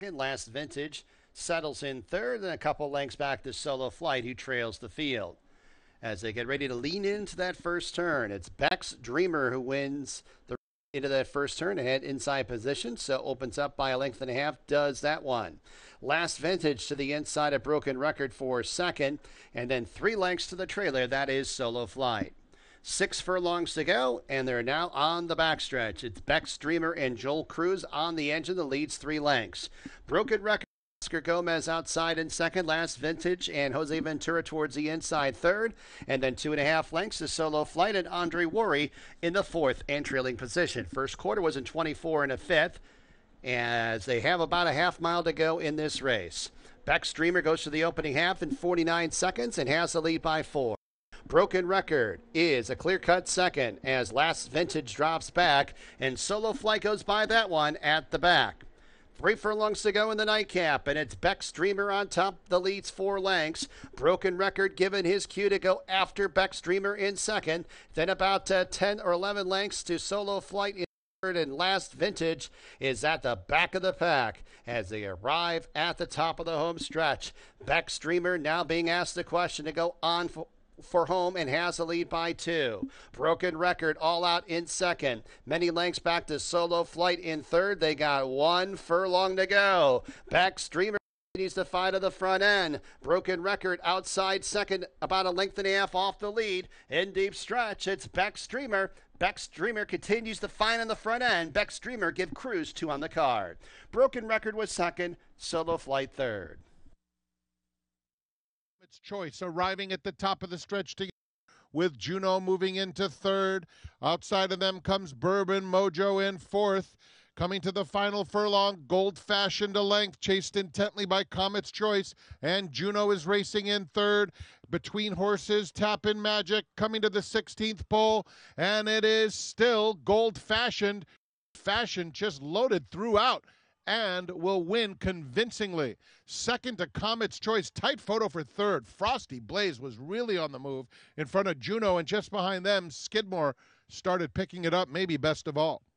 Last Vintage settles in third, and a couple lengths back to Solo Flight, who trails the field. As they get ready to lean into that first turn, it's Beck's Dreamer who wins the into that first turn ahead inside position, so opens up by a length and a half, does that one. Last Vintage to the inside, a broken record for second, and then 3 lengths to the trailer, that is Solo Flight. 6 furlongs to go, and they're now on the backstretch. It's Beck's Dreamer and Joel Cruz on the engine that leads 3 lengths. Broken record. Oscar Gomez outside in second, Last Vintage, and Jose Ventura towards the inside third, and then 2.5 lengths to Solo Flight and Andre Worry in the fourth and trailing position. First quarter was in 24 and a fifth, as they have about a half mile to go in this race. Beck's Dreamer goes to the opening half in 49 seconds and has the lead by 4. Broken Record is a clear-cut second as Last Vintage drops back, and Solo Flight goes by that one at the back. 3 furlongs to go in the nightcap, and it's Beck's Dreamer on top. The leads 4 lengths. Broken Record given his cue to go after Beck's Dreamer in second. Then about 10 or 11 lengths to Solo Flight in third, and Last Vintage is at the back of the pack as they arrive at the top of the home stretch. Beck's Dreamer now being asked the question to go on for home and has a lead by 2. Broken Record all out in second. Many lengths back to Solo Flight in third. They got 1 furlong to go. Beck's Dreamer continues to fight to the front end. Broken Record outside second, about a length and a half off the lead. In deep stretch, it's Beck's Dreamer. Beck's Dreamer continues to fight on the front end. Beck's Dreamer give Cruz 2 on the card. Broken Record was second. Solo Flight third. Choice arriving at the top of the stretch together with Juno moving into third. Outside of them comes Bourbon Mojo in fourth. Coming to the final furlong, Gold Fashioned a length, chased intently by Comet's Choice, and Juno is racing in third. Between horses, Tap-In Magic coming to the 16th pole, and it is still Gold Fashioned. Fashioned just loaded throughout and will win convincingly. Second to Comet's Choice. Tight photo for third. Frosty Blaze was really on the move in front of Juno, and just behind them, Skidmore started picking it up, maybe best of all.